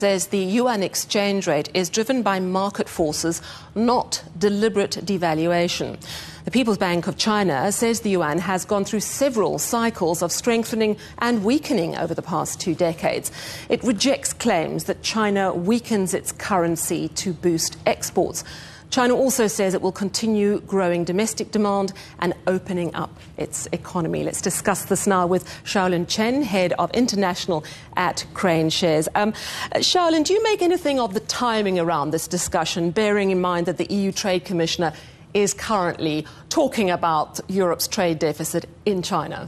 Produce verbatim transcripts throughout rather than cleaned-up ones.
Says the yuan exchange rate is driven by market forces, not deliberate devaluation. The People's Bank of China says the yuan has gone through several cycles of strengthening and weakening over the past two decades. It rejects claims that China weakens its currency to boost exports. China also says it will continue growing domestic demand and opening up its economy. Let's discuss this now with Xiaolin Chen, Head of International at Crane Shares. Um, Xiaolin, do you make anything of the timing around this discussion, bearing in mind that the E U Trade Commissioner is currently talking about Europe's trade deficit in China?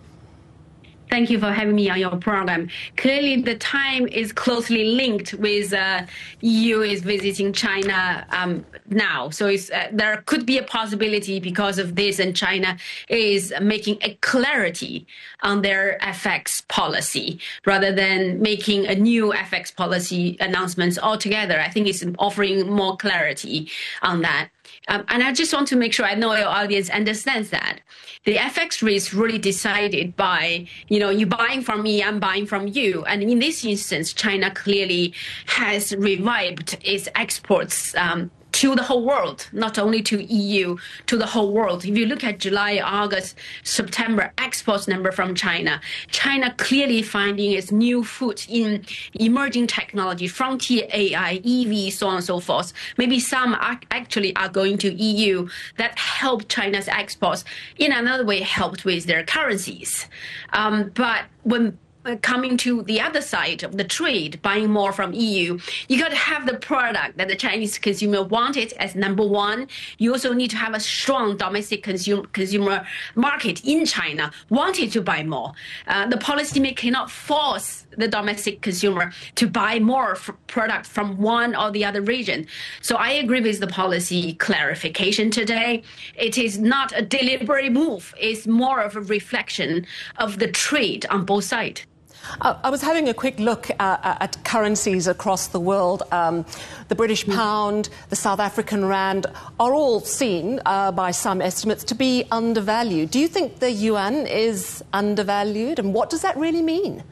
Thank you for having me on your program. Clearly, the time is closely linked with uh, E U is visiting China um, now. So it's, uh, there could be a possibility because of this, and China is making a clarity on their F X policy rather than making a new F X policy announcements altogether. I think it's offering more clarity on that. Um, and I just want to make sure I know your audience understands that. The F X rate is really decided by, you know, you buying from me, I'm buying from you. And in this instance, China clearly has revived its exports um, to the whole world, not only to E U, to the whole world. If you look at July, August, September exports number from China, China clearly finding its new foot in emerging technology, frontier A I, E V, so on and so forth. Maybe some are actually are going to E U that help China's exports. In another way, helped with their currencies. Um, but when coming to the other side of the trade, buying more from E U, you got to have the product that the Chinese consumer wanted as number one. You also need to have a strong domestic consumer consumer market in China, wanted to buy more. Uh, the policymaker cannot force the domestic consumer to buy more f- product from one or the other region. So I agree with the policy clarification today. It is not a deliberate move. It's more of a reflection of the trade on both sides. Uh, I was having a quick look uh, at currencies across the world. Um, the British pound, the South African rand are all seen uh, by some estimates to be undervalued. Do you think the yuan is undervalued, and what does that really mean?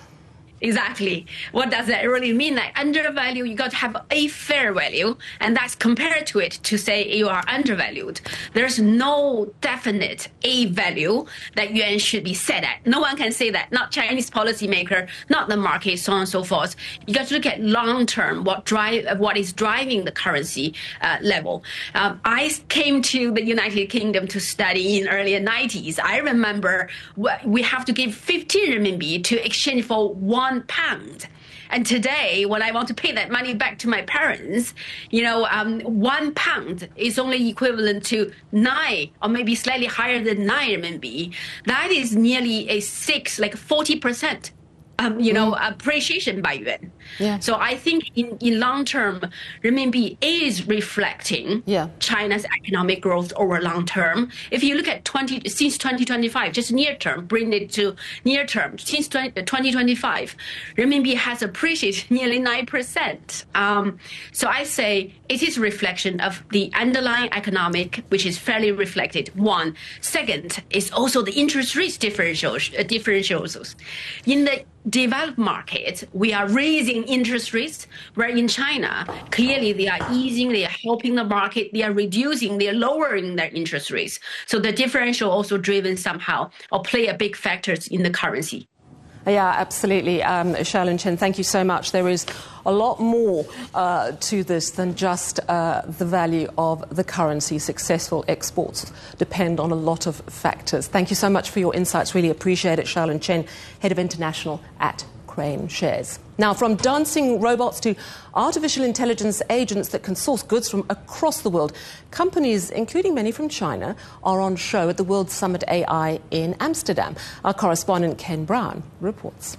Exactly. What does that really mean? Like undervalue, you got to have a fair value, and that's compared to it to say you are undervalued. There's no definite A value that yuan should be set at. No one can say that. Not Chinese policymaker, not the market, so on and so forth. You got to look at long term, what drive, what is driving the currency uh, level. Um, I came to the United Kingdom to study in early nineties. I remember we have to give fifteen renminbi to exchange for one pound. And today, when I want to pay that money back to my parents, you know, um, one pound is only equivalent to nine or maybe slightly higher than nine renminbi. That is nearly a six, like forty percent. Um, you know, mm. appreciation by yuan. Yeah. So I think in, in long term, renminbi is reflecting yeah. China's economic growth over long term. If you look at twenty since twenty twenty-five, just near term, bring it to near term, since twenty twenty-five, renminbi has appreciated nearly nine percent. Um, so I say it is a reflection of the underlying economic, which is fairly reflected. One. Second is also the interest rate differentials. Uh, differentials. In the developed markets, we are raising interest rates, where in China, clearly they are easing, they are helping the market, they are reducing, they are lowering their interest rates. So the differential also driven somehow or play a big factor in the currency. Yeah, absolutely. Um, Xiaolin Chen, thank you so much. There is a lot more uh, to this than just uh, the value of the currency. Successful exports depend on a lot of factors. Thank you so much for your insights. Really appreciate it. Xiaolin Chen, Head of International at Crane Shares. Now, from dancing robots to artificial intelligence agents that can source goods from across the world, companies, including many from China, are on show at the World Summit A I in Amsterdam. Our correspondent Ken Brown reports.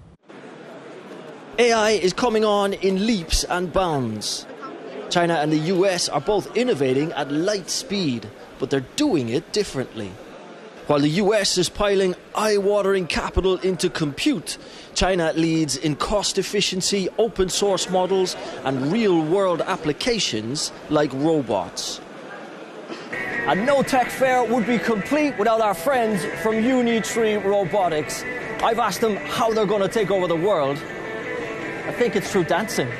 A I is coming on in leaps and bounds. China and the U S are both innovating at light speed, but they're doing it differently. While the U S is piling eye-watering capital into compute, China leads in cost efficiency, open source models and real-world applications like robots. A no-tech fair would be complete without our friends from Unitree Robotics. I've asked them how they're going to take over the world. I think it's through dancing.